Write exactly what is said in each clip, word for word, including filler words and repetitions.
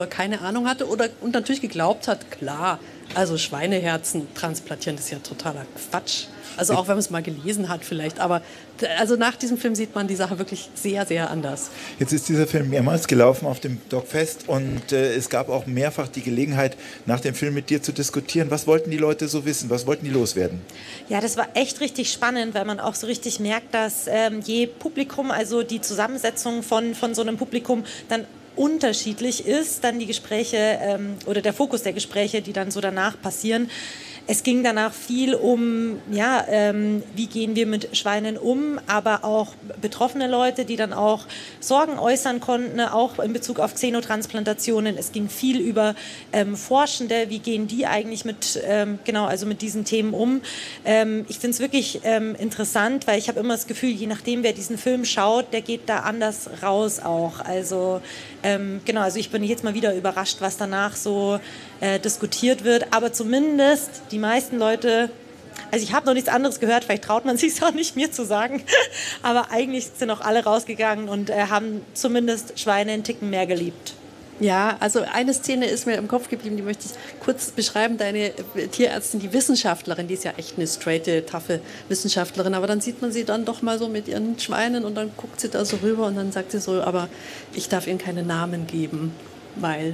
keine Ahnung hatte oder und natürlich geglaubt hat, klar, also Schweineherzen transplantieren, das ist ja totaler Quatsch. Also auch wenn man es mal gelesen hat vielleicht, aber also nach diesem Film sieht man die Sache wirklich sehr, sehr anders. Jetzt ist dieser Film mehrmals gelaufen auf dem Dogfest und äh, es gab auch mehrfach die Gelegenheit, nach dem Film mit dir zu diskutieren. Was wollten die Leute so wissen? Was wollten die loswerden? Ja, das war echt richtig spannend, weil man auch so richtig merkt, dass ähm, je Publikum, also die Zusammensetzung von, von so einem Publikum dann unterschiedlich ist, dann die Gespräche ähm, oder der Fokus der Gespräche, die dann so danach passieren. Es ging danach viel um, ja, ähm, wie gehen wir mit Schweinen um, aber auch betroffene Leute, die dann auch Sorgen äußern konnten, auch in Bezug auf Xenotransplantationen. Es ging viel über ähm, Forschende, wie gehen die eigentlich mit, ähm, genau, also mit diesen Themen um. Ähm, ich finde es wirklich ähm, interessant, weil ich habe immer das Gefühl, je nachdem, wer diesen Film schaut, der geht da anders raus auch. Also ähm, genau, also ich bin jetzt mal wieder überrascht, was danach so äh, diskutiert wird, aber zumindest die meisten Leute, also ich habe noch nichts anderes gehört, vielleicht traut man sich auch nicht, mir zu sagen, aber eigentlich sind auch alle rausgegangen und äh, haben zumindest Schweine einen Ticken mehr geliebt. Ja, also eine Szene ist mir im Kopf geblieben, die möchte ich kurz beschreiben. Deine Tierärztin, die Wissenschaftlerin, die ist ja echt eine straighte, taffe Wissenschaftlerin, aber dann sieht man sie dann doch mal so mit ihren Schweinen und dann guckt sie da so rüber und dann sagt sie so, aber ich darf ihnen keine Namen geben, weil...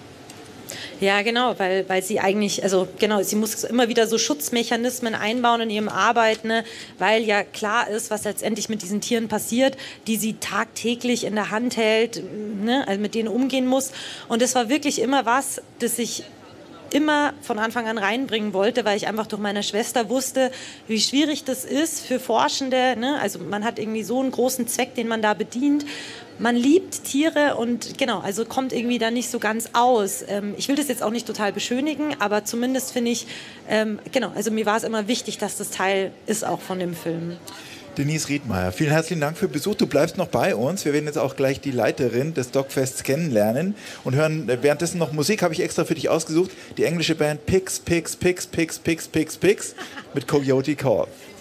Ja, genau, weil, weil sie eigentlich, also genau, sie muss immer wieder so Schutzmechanismen einbauen in ihrem Arbeiten, ne, weil ja klar ist, was letztendlich mit diesen Tieren passiert, die sie tagtäglich in der Hand hält, ne, also mit denen umgehen muss. Und das war wirklich immer was, das ich immer von Anfang an reinbringen wollte, weil ich einfach durch meine Schwester wusste, wie schwierig das ist für Forschende. Ne? Also man hat irgendwie so einen großen Zweck, den man da bedient. Man liebt Tiere und genau, also kommt irgendwie da nicht so ganz aus. Ähm, ich will das jetzt auch nicht total beschönigen, aber zumindest finde ich, ähm, genau, also mir war es immer wichtig, dass das Teil ist auch von dem Film. Denise Riedmeier, vielen herzlichen Dank für den Besuch. Du bleibst noch bei uns. Wir werden jetzt auch gleich die Leiterin des Dogfests kennenlernen und hören währenddessen noch Musik, habe ich extra für dich ausgesucht. Die englische Band Pigs, Pigs, Pigs, Pigs, Pigs, Pigs, Pigs mit Coyote Call.